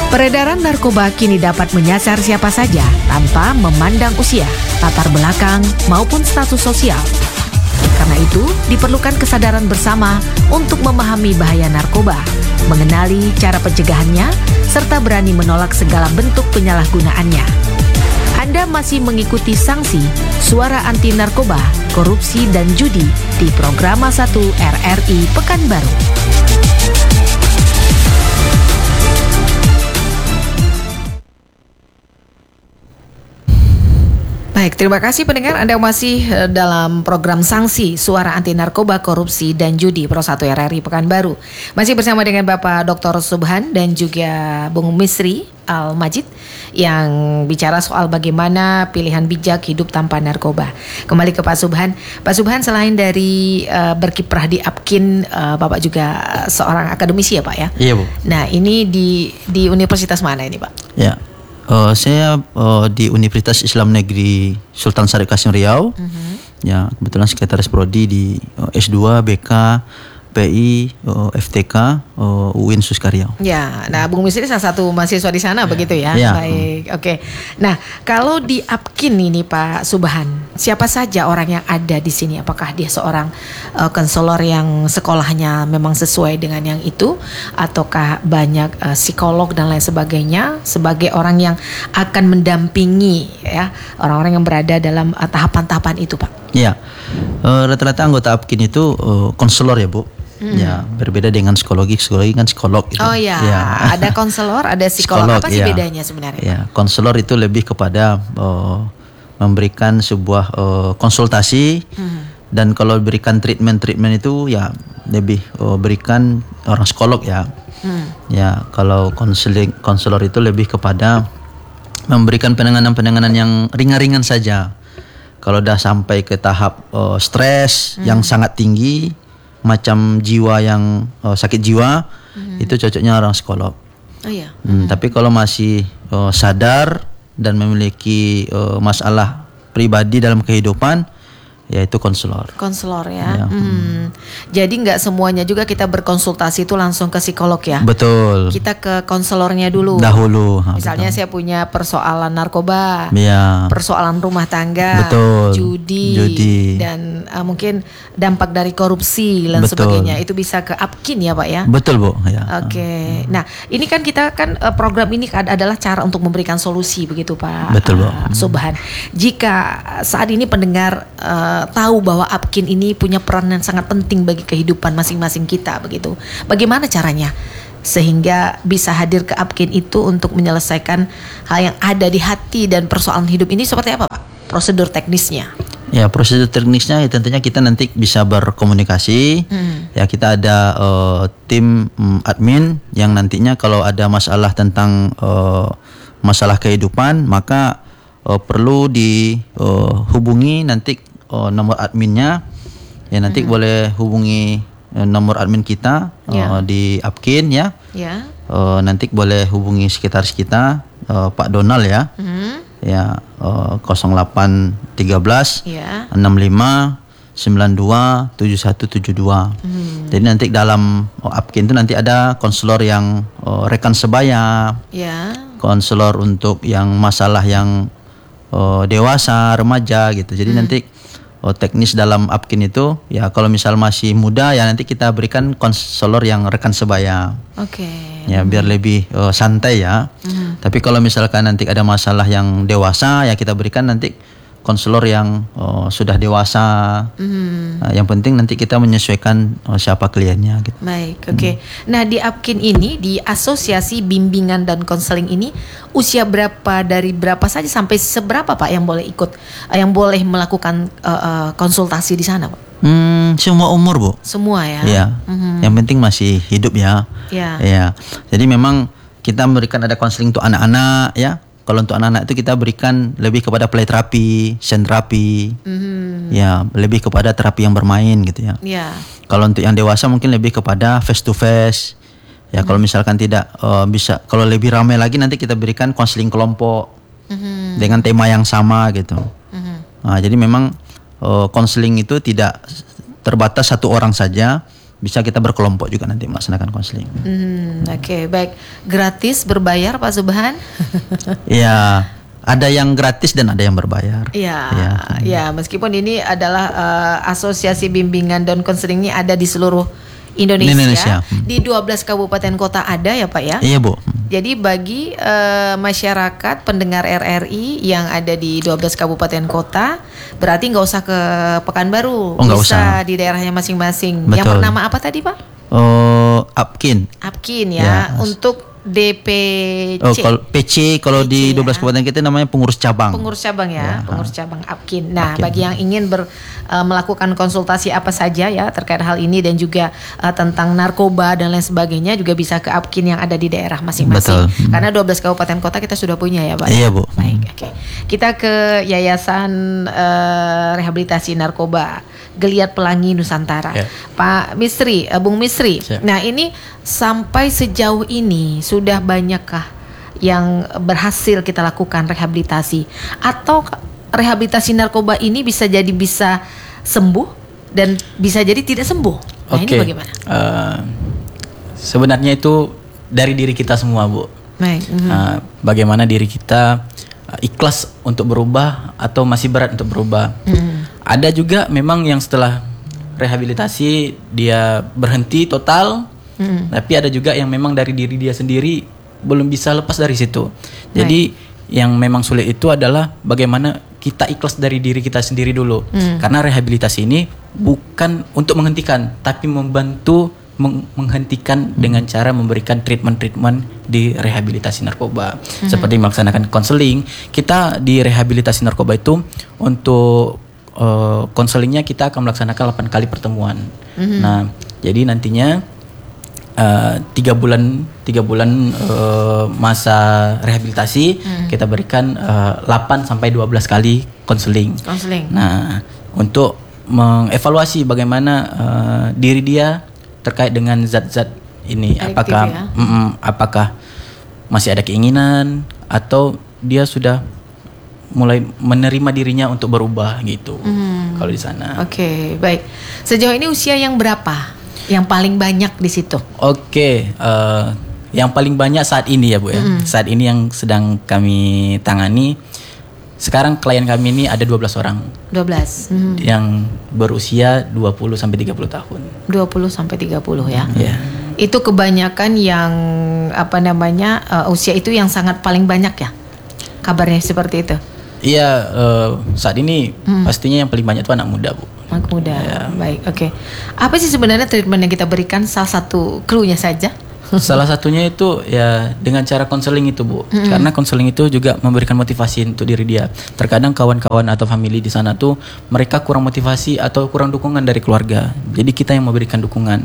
Peredaran narkoba kini dapat menyasar siapa saja tanpa memandang usia, latar belakang, maupun status sosial. Karena itu, diperlukan kesadaran bersama untuk memahami bahaya narkoba, mengenali cara pencegahannya, serta berani menolak segala bentuk penyalahgunaannya. Anda masih mengikuti Sanksi, Suara Anti Narkoba, Korupsi dan Judi di Programa 1 RRI Pekanbaru. Baik, terima kasih pendengar. Anda masih dalam program Sanksi, Suara Anti Narkoba, Korupsi dan Judi Pro 1 RRI Pekanbaru. Masih bersama dengan Bapak Dr. Subhan dan juga Bung Misri Al-Majid yang bicara soal bagaimana pilihan bijak hidup tanpa narkoba. Kembali ke Pak Subhan. Pak Subhan, selain dari berkiprah di Apkin, Bapak juga seorang akademisi ya Pak ya? Iya Bu. Nah, ini di universitas mana ini Pak? Ya. Saya di Universitas Islam Negeri Sultan Syarif Kasim Riau. Ya, kebetulan sekretaris prodi di S2, BK, PI, FTK, UIN Suskaryau. Ya, nah Bung Misri salah satu mahasiswa di sana begitu ya. Ya. Baik, oke. Nah, kalau di Apkin ini Pak Subhan, siapa saja orang yang ada di sini? Apakah dia seorang konselor yang sekolahnya memang sesuai dengan yang itu, ataukah banyak psikolog dan lain sebagainya sebagai orang yang akan mendampingi ya orang-orang yang berada dalam tahapan-tahapan itu, Pak? Ya, rata-rata anggota Apkin itu konselor ya Bu. Ya, berbeda dengan psikologi kan psikolog itu. Oh ya, ada konselor, ada psikolog. Apa sih bedanya sebenarnya? Ya, konselor itu lebih kepada memberikan sebuah konsultasi, dan kalau berikan treatment itu ya lebih berikan orang psikolog ya. Ya, kalau konselor itu lebih kepada memberikan penanganan yang ringan-ringan saja. Kalau udah sampai ke tahap stres yang sangat tinggi, macam jiwa yang sakit jiwa, itu cocoknya orang psikolog. Oh iya. Tapi kalau masih sadar dan memiliki masalah pribadi dalam kehidupan, yaitu konselor. Konselor ya. Jadi nggak semuanya juga kita berkonsultasi itu langsung ke psikolog ya. Betul. Kita ke konselornya dulu. Dahulu. Misalnya saya punya persoalan narkoba, ya, persoalan rumah tangga, betul, judi. Dan mungkin dampak dari korupsi dan sebagainya. Itu bisa ke Apkin ya Pak ya. Betul Bu. Ya. Oke. Nah ini kan kita program ini adalah cara untuk memberikan solusi begitu Pak. Betul Bu. Subhan. Jika saat ini pendengar tahu bahwa Apkin ini punya peran yang sangat penting bagi kehidupan masing-masing kita begitu. Bagaimana caranya sehingga bisa hadir ke Apkin itu untuk menyelesaikan hal yang ada di hati dan persoalan hidup ini seperti apa Pak? Prosedur teknisnya? Ya, prosedur teknisnya ya tentunya kita nanti bisa berkomunikasi. Ya, kita ada tim admin yang nantinya kalau ada masalah tentang masalah kehidupan maka perlu dihubungi nanti nomor adminnya ya, nanti boleh hubungi nomor admin kita di Apkin ya. Nanti boleh hubungi sekretaris kita Pak Donald ya. Ya 0813 65 92 7172. Jadi nanti dalam Apkin itu nanti ada konselor yang rekan sebaya. Konselor untuk yang masalah yang dewasa, remaja gitu. Jadi nanti teknis dalam Apkin itu ya kalau misal masih muda ya nanti kita berikan konselor yang rekan sebaya. Ya biar lebih santai ya. Tapi kalau misalkan nanti ada masalah yang dewasa ya kita berikan nanti konselor yang sudah dewasa. Yang penting nanti kita menyesuaikan siapa kliennya gitu. Baik, oke. Nah di Apkin ini, di Asosiasi Bimbingan dan Konseling ini, usia berapa dari berapa saja sampai seberapa Pak yang boleh ikut, yang boleh melakukan konsultasi di sana Pak? Semua umur Bu. Semua ya. Iya. Yang penting masih hidup ya. Iya. Jadi memang kita memberikan ada konseling untuk anak-anak ya. Kalau untuk anak-anak itu kita berikan lebih kepada play terapi, sound terapi, ya lebih kepada terapi yang bermain gitu ya. Kalau untuk yang dewasa mungkin lebih kepada face to face. Ya kalau misalkan tidak bisa, kalau lebih ramai lagi nanti kita berikan konseling kelompok dengan tema yang sama gitu. Nah, jadi memang konseling itu tidak terbatas satu orang saja, bisa kita berkelompok juga nanti melaksanakan konseling. Oke, baik. Gratis, berbayar Pak Subhan? Ya, ada yang gratis dan ada yang berbayar. Ya, meskipun ini adalah asosiasi bimbingan dan konseling ini ada di seluruh Indonesia. Di 12 kabupaten kota ada ya Pak ya? Iya Bu. Jadi bagi masyarakat pendengar RRI yang ada di 12 kabupaten kota, berarti nggak usah ke Pekanbaru, bisa usah. Di daerahnya masing-masing. Betul. Yang bernama apa tadi Pak? Apkin ya. Untuk DPC. Kalau PC kalau di 12 kabupaten kita namanya pengurus cabang. Pengurus cabang ya, pengurus cabang Apkin. Nah, bagi yang ingin melakukan konsultasi apa saja ya terkait hal ini dan juga tentang narkoba dan lain sebagainya juga bisa ke Apkin yang ada di daerah masing-masing. Betul. Karena 12 kabupaten kota kita sudah punya ya, Pak. Iya, Bu. Baik, oke. Kita ke Yayasan Rehabilitasi Narkoba Geliat Pelangi Nusantara. Pak Misri, Bung Misri. Nah, ini sampai sejauh ini sudah banyakkah yang berhasil kita lakukan rehabilitasi, atau rehabilitasi narkoba ini bisa sembuh dan bisa jadi tidak sembuh? Nah, ini bagaimana? Sebenarnya itu dari diri kita semua, Bu. Baik. Bagaimana diri kita ikhlas untuk berubah atau masih berat untuk berubah. Ada juga memang yang setelah rehabilitasi dia berhenti total, tapi ada juga yang memang dari diri dia sendiri belum bisa lepas dari situ. Jadi yang memang sulit itu adalah bagaimana kita ikhlas dari diri kita sendiri dulu. Karena rehabilitasi ini bukan untuk menghentikan, tapi membantu menghentikan dengan cara memberikan treatment di rehabilitasi narkoba. Seperti melaksanakan konseling. Kita di rehabilitasi narkoba itu untuk konselingnya kita akan melaksanakan 8 kali pertemuan. Nah, jadi nantinya 3 bulan masa rehabilitasi kita berikan 8 sampai 12 kali konseling. Nah, untuk mengevaluasi bagaimana diri dia terkait dengan zat-zat ini, adiktif, apakah masih ada keinginan atau dia sudah mulai menerima dirinya untuk berubah gitu. Kalau di sana. Oke, baik. Sejauh ini usia yang berapa yang paling banyak di situ? Yang paling banyak saat ini ya Bu ya. Saat ini yang sedang kami tangani. Sekarang klien kami ini ada 12 orang. 12. Yang berusia 20 sampai 30 tahun. 20 sampai 30 ya. Iya. Itu kebanyakan yang usia itu yang sangat paling banyak ya. Kabarnya seperti itu. Iya, saat ini pastinya yang paling banyak itu anak muda, Bu. Anak muda, baik, oke. Apa sih sebenarnya treatment yang kita berikan? Salah satu clue-nya saja. Salah satunya itu ya dengan cara konseling itu, Bu. Karena konseling itu juga memberikan motivasi untuk diri dia. Terkadang kawan-kawan atau family di sana tuh mereka kurang motivasi atau kurang dukungan dari keluarga. Jadi kita yang memberikan dukungan.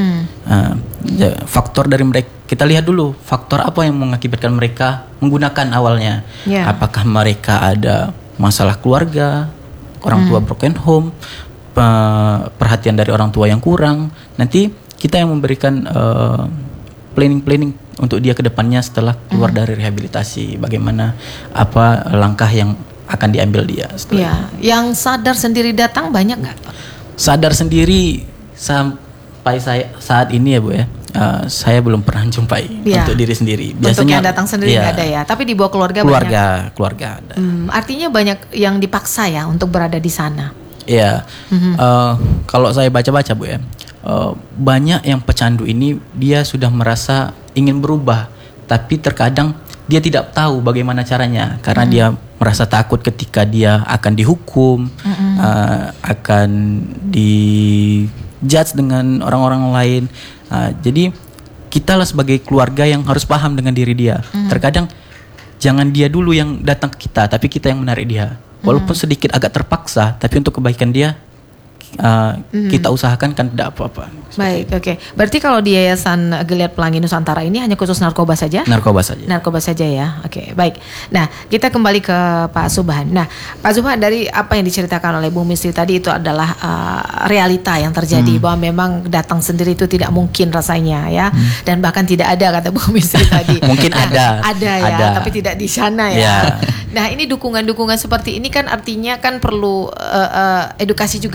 Faktor dari mereka, kita lihat dulu faktor apa yang mengakibatkan mereka menggunakan awalnya. Apakah mereka ada masalah keluarga, orang tua broken home, perhatian dari orang tua yang kurang. Nanti kita yang memberikan planning untuk dia ke depannya setelah keluar dari rehabilitasi, bagaimana apa langkah yang akan diambil dia setelah Yang sadar sendiri datang banyak nggak? Sadar sendiri sampai saat ini ya Bu ya, saya belum pernah jumpai untuk diri sendiri. Biasanya untuk yang datang sendiri nggak ada ya, tapi dibawa keluarga banyak. Keluarga ada. Artinya banyak yang dipaksa ya untuk berada di sana. Iya. Kalau saya baca-baca Bu ya, banyak yang pecandu ini dia sudah merasa ingin berubah, tapi terkadang dia tidak tahu bagaimana caranya karena dia merasa takut ketika dia akan dihukum, akan dijudge dengan orang-orang lain. Jadi kita lah sebagai keluarga yang harus paham dengan diri dia. Terkadang jangan dia dulu yang datang ke kita, tapi kita yang menarik dia. Walaupun sedikit agak terpaksa, tapi untuk kebaikan dia kita usahakan kan tidak apa-apa. Baik, oke. Berarti kalau di Yayasan Geliat Pelangi Nusantara ini hanya khusus narkoba saja? Narkoba saja. Narkoba saja ya. Oke, baik. Nah, kita kembali ke Pak Subhan. Nah, Pak Subhan, dari apa yang diceritakan oleh Bu Misri tadi itu adalah realita yang terjadi, bahwa memang datang sendiri itu tidak mungkin rasanya ya. Dan bahkan tidak ada kata Bu Misri tadi. Mungkin ada ya, tapi tidak di sana ya. Nah, ini dukungan-dukungan seperti ini kan artinya kan perlu edukasi juga bagi orang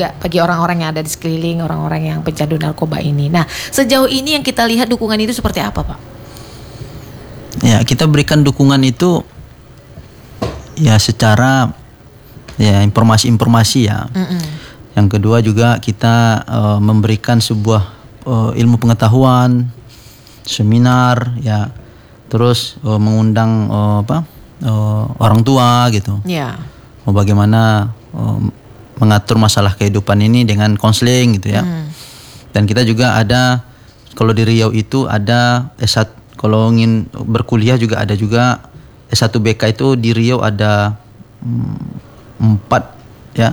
orang-orang yang ada di sekeliling orang-orang yang pecandu narkoba ini. Nah, sejauh ini yang kita lihat dukungan itu seperti apa, Pak? Ya, kita berikan dukungan itu ya secara ya informasi-informasi ya. Yang kedua juga kita memberikan sebuah ilmu pengetahuan, seminar ya. Terus mengundang orang tua gitu. Ya. Bagaimana mengatur masalah kehidupan ini dengan konseling gitu ya. Dan kita juga ada, kalau di Riau itu ada S1, kalau ingin berkuliah juga ada juga S1 BK itu di Riau ada 4 ya.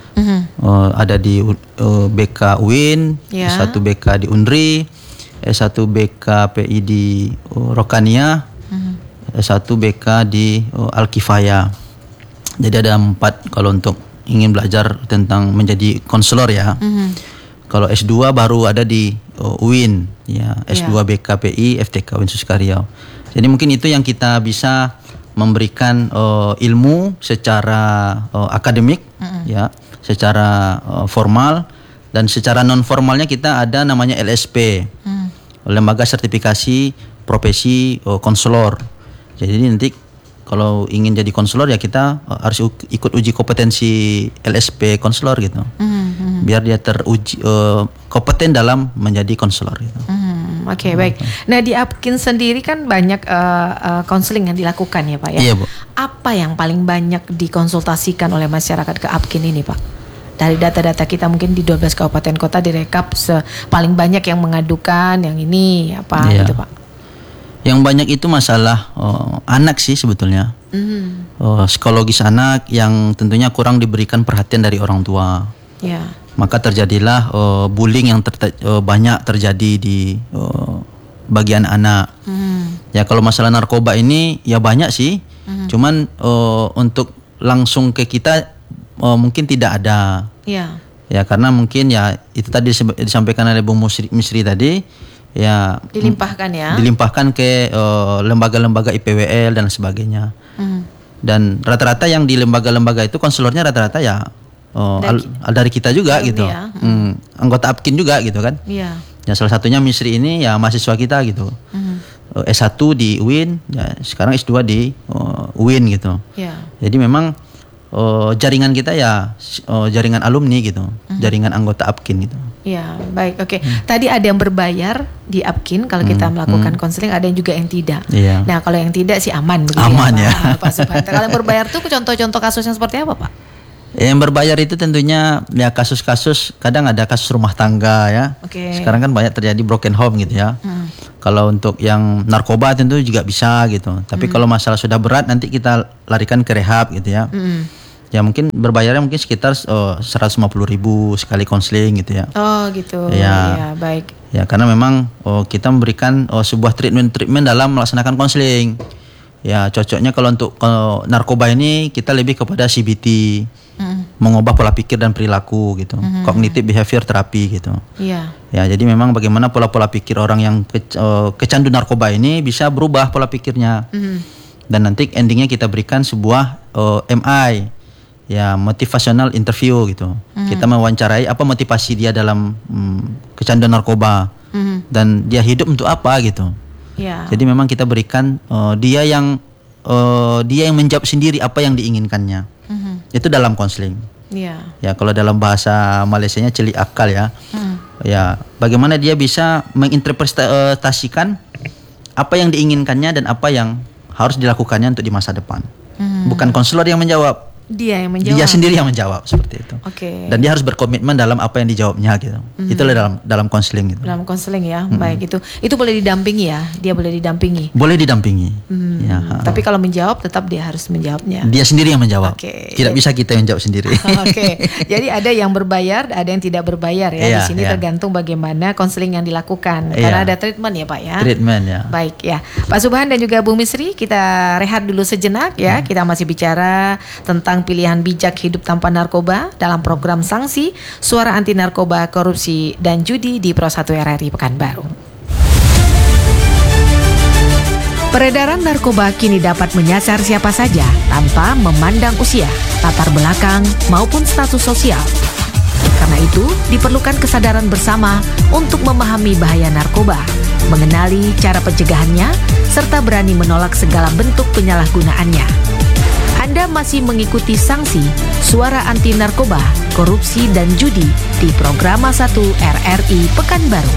Ada di BK UIN, S1 BK di UNRI, S1 BK PI di Rokania, S1 BK di Al-Kifaya. Jadi ada 4 kalau untuk ingin belajar tentang menjadi konselor ya. Kalau S2 baru ada di UIN ya, S2 BKPI FTK UIN Suska Riau. Jadi mungkin itu yang kita bisa memberikan ilmu secara akademik ya, secara formal, dan secara non formalnya kita ada namanya LSP. Lembaga Sertifikasi Profesi Konselor. Jadi nanti kalau ingin jadi konselor ya kita harus ikut uji kompetensi LSP konselor gitu. Biar dia teruji kompeten dalam menjadi konselor gitu. Oke, baik. Nah, di Apkin sendiri kan banyak konseling yang dilakukan ya, Pak ya. Iya, Bu. Apa yang paling banyak dikonsultasikan oleh masyarakat ke Apkin ini, Pak? Dari data-data kita mungkin di 12 kabupaten kota direkap paling banyak yang mengadukan yang ini apa gitu, Pak? Yang banyak itu masalah anak sih sebetulnya. Psikologis anak yang tentunya kurang diberikan perhatian dari orang tua. Ya. Maka terjadilah bullying yang banyak terjadi di bagian anak. Ya kalau masalah narkoba ini ya banyak sih. Cuman untuk langsung ke kita mungkin tidak ada. Ya. Ya karena mungkin ya itu tadi disampaikan oleh Bung Misri tadi. Ya dilimpahkan ke lembaga-lembaga IPWL dan sebagainya. Dan rata-rata yang di lembaga-lembaga itu konselornya rata-rata ya dari kita juga gitu. Ya. Anggota Apkin juga gitu kan. Ya. Ya salah satunya Misri ini ya mahasiswa kita gitu. S1 di UIN, ya sekarang S2 di UIN gitu. Ya. Jadi memang jaringan kita ya jaringan alumni gitu, jaringan anggota Apkin gitu. Ya, baik, oke. Tadi ada yang berbayar di Apkin kalau kita melakukan konseling, ada yang juga yang tidak. Ya. Nah, kalau yang tidak sih aman begitu. Aman ya, Pak Subhan. Kalau yang berbayar tuh contoh-contoh kasusnya seperti apa, Pak? Yang berbayar itu tentunya ya kasus-kasus, kadang ada kasus rumah tangga ya. Sekarang kan banyak terjadi broken home gitu ya. Kalau untuk yang narkoba tentu juga bisa gitu. Tapi kalau masalah sudah berat nanti kita larikan ke rehab gitu ya. Ya mungkin berbayarnya mungkin sekitar 150.000 sekali konseling gitu ya. Oh gitu. Ya baik. Ya karena memang kita memberikan sebuah treatment dalam melaksanakan konseling. Ya cocoknya kalau untuk narkoba ini kita lebih kepada CBT, mengubah pola pikir dan perilaku gitu, cognitive behavior therapy gitu. Iya. Ya jadi memang bagaimana pola-pola pikir orang yang kecandu narkoba ini bisa berubah pola pikirnya. Dan nanti endingnya kita berikan sebuah MI. Ya motivational interview gitu. Kita mewawancarai apa motivasi dia dalam kecanduan narkoba dan dia hidup untuk apa gitu. Ya. Jadi memang kita berikan dia yang menjawab sendiri apa yang diinginkannya. Itu dalam konseling. Ya kalau dalam bahasa Malaysianya celik akal ya. Ya bagaimana dia bisa menginterpretasikan apa yang diinginkannya dan apa yang harus dilakukannya untuk di masa depan. Bukan konselor yang menjawab. Dia yang menjawab. Dia sendiri yang menjawab seperti itu. Dan dia harus berkomitmen dalam apa yang dijawabnya gitu. Itulah dalam konseling gitu. Dalam konseling ya. Baik itu boleh didampingi ya. Dia boleh didampingi. Boleh didampingi. Ya. Tapi kalau menjawab tetap dia harus menjawabnya. Dia sendiri yang menjawab. Tidak bisa kita yang jawab sendiri. Jadi ada yang berbayar, ada yang tidak berbayar ya. Di sini tergantung bagaimana konseling yang dilakukan. Karena ada treatment ya, Pak ya. Treatment ya. Baik ya. Pak Subhan dan juga Bu Misri, kita rehat dulu sejenak ya. Kita masih bicara tentang pilihan bijak hidup tanpa narkoba dalam program sanksi Suara Anti Narkoba, Korupsi dan Judi di Pro 1 RRI Pekanbaru. Peredaran narkoba kini dapat menyasar siapa saja tanpa memandang usia, latar belakang maupun status sosial. Karena itu, diperlukan kesadaran bersama untuk memahami bahaya narkoba, mengenali cara pencegahannya, serta berani menolak segala bentuk penyalahgunaannya. Anda masih mengikuti Sanksi, Suara Anti Narkoba, Korupsi dan Judi di Programa 1 RRI Pekanbaru.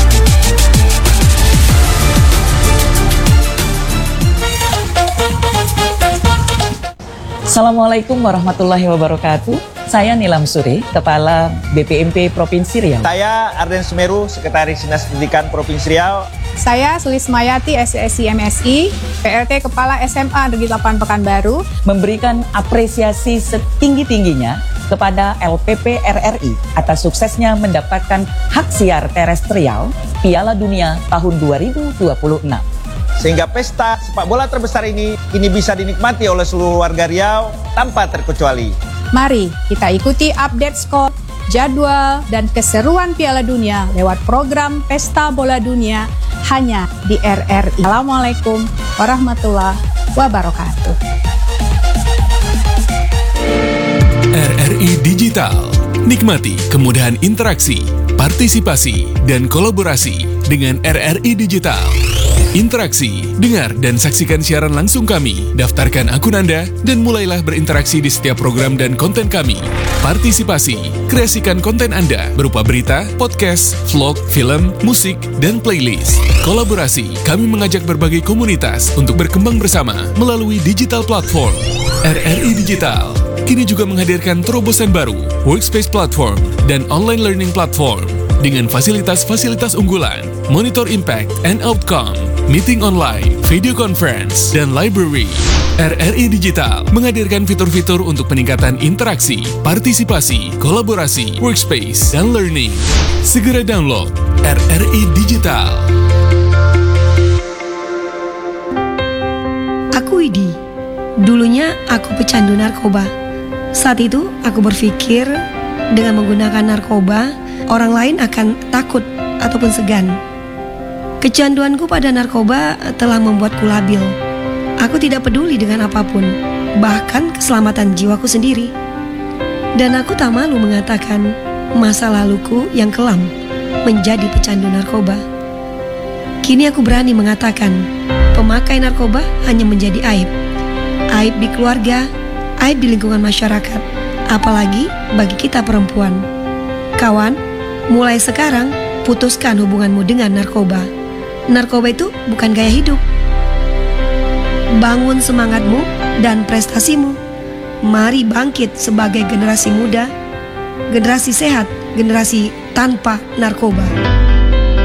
Assalamualaikum warahmatullahi wabarakatuh. Saya Nilam Suri, Kepala BPMP Provinsi Riau. Saya Arden Sumeru, Sekretaris Dinas Pendidikan Provinsi Riau. Saya Sulismayati, SSI MSI, PLT Kepala SMA Negeri 8 Pekanbaru. Memberikan apresiasi setinggi-tingginya kepada LPP RRI atas suksesnya mendapatkan hak siar terestrial Piala Dunia tahun 2026. Sehingga pesta sepak bola terbesar ini kini bisa dinikmati oleh seluruh warga Riau tanpa terkecuali. Mari kita ikuti update skor, jadwal, dan keseruan Piala Dunia lewat program Pesta Bola Dunia hanya di RRI. Assalamualaikum warahmatullahi wabarakatuh. RRI Digital. Nikmati kemudahan interaksi, partisipasi, dan kolaborasi dengan RRI Digital. Interaksi, dengar dan saksikan siaran langsung kami, daftarkan akun Anda, dan mulailah berinteraksi di setiap program dan konten kami. Partisipasi, kreasikan konten Anda berupa berita, podcast, vlog, film, musik, dan playlist. Kolaborasi, kami mengajak berbagai komunitas untuk berkembang bersama melalui digital platform. RRI Digital kini juga menghadirkan terobosan baru, workspace platform, dan online learning platform dengan fasilitas-fasilitas unggulan, monitor impact and outcome, meeting online, video conference, dan library. RRI Digital menghadirkan fitur-fitur untuk peningkatan interaksi, partisipasi, kolaborasi, workspace, dan learning. Segera download RRI Digital. Aku Widi. Dulunya aku pecandu narkoba. Saat itu aku berpikir dengan menggunakan narkoba, orang lain akan takut ataupun segan. Kecanduanku pada narkoba telah membuatku labil. Aku tidak peduli dengan apapun, bahkan keselamatan jiwaku sendiri. Dan aku tak malu mengatakan masa laluku yang kelam menjadi pecandu narkoba. Kini aku berani mengatakan pemakai narkoba hanya menjadi aib. Aib di keluarga, aib di lingkungan masyarakat, apalagi bagi kita perempuan. Kawan, mulai sekarang putuskan hubunganmu dengan narkoba. Narkoba itu bukan gaya hidup. Bangun semangatmu dan prestasimu. Mari bangkit sebagai generasi muda, generasi sehat, generasi tanpa narkoba.